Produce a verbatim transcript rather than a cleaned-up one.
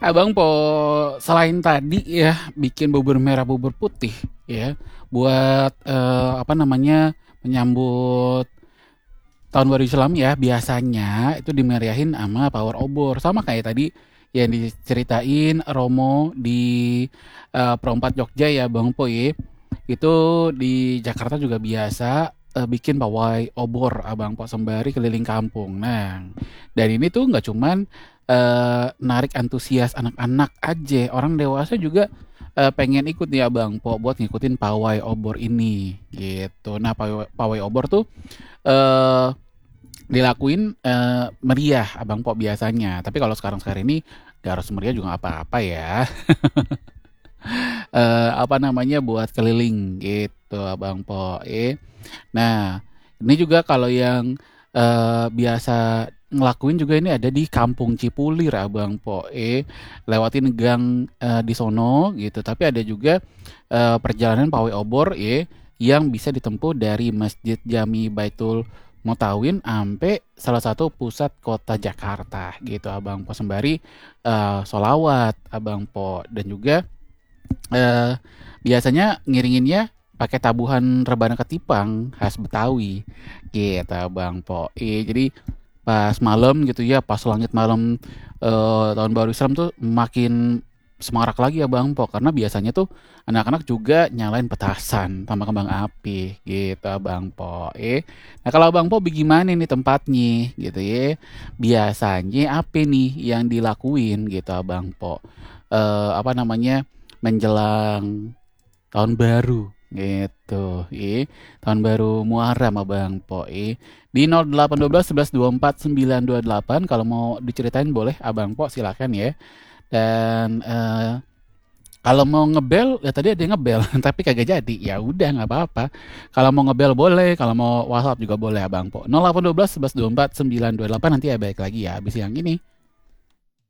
Abang po selain tadi ya bikin bubur merah bubur putih ya buat eh, apa namanya menyambut tahun baru Islam ya biasanya itu dimeriahin sama power obor sama kayak tadi yang diceritain Romo di eh, Perempat Jogja ya Bang Po ya. Itu di Jakarta juga biasa eh, bikin pawai obor Abang Po sembari keliling kampung. Nah, dan ini tuh nggak cuman eh, narik antusias anak-anak aja, orang dewasa juga eh, pengen ikut ya Bang Po buat ngikutin pawai obor ini gitu. Nah, pawai, pawai obor tuh eh dilakuin eh, meriah Abang Po biasanya. Tapi kalau sekarang-sekarang ini gak harus meriah juga nggak apa-apa ya. Eh, apa namanya buat keliling gitu Abang Po. Eh. Nah, ini juga kalau yang eh, biasa ngelakuin juga ini ada di Kampung Cipulir Abang Po. Eh, lewatin gang eh, di sono gitu. Tapi ada juga eh, perjalanan pawai obor eh yang bisa ditempuh dari Masjid Jami Baitul Mutawin sampai salah satu pusat kota Jakarta gitu Abang Po sembari eh, solawat Abang Po dan juga eh, biasanya ngiringinnya pakai tabuhan rebana ketipang khas Betawi gitu Bang Po. Eh, jadi pas malam gitu ya, pas langit malam eh, tahun baru Islam tuh makin semarak lagi ya Bang Po karena biasanya tuh anak-anak juga nyalain petasan sama kembang api gitu Bang Po. Eh, nah kalau Bang Po bagaimana nih tempatnya gitu ya? Biasanya apa nih yang dilakuin gitu Bang Po? Eh, apa namanya? Menjelang tahun baru gitu eh tahun baru Muharram Abang Po eh di nol delapan satu dua satu satu dua empat sembilan dua delapan kalau mau diceritain boleh Abang Po silakan ya dan eh, kalau mau ngebel ya tadi ada yang ngebel tapi kagak jadi ya udah nggak apa-apa kalau mau ngebel boleh kalau mau WhatsApp juga boleh Abang Po nol delapan satu dua satu satu dua empat sembilan dua delapan nanti ya balik lagi ya habis yang ini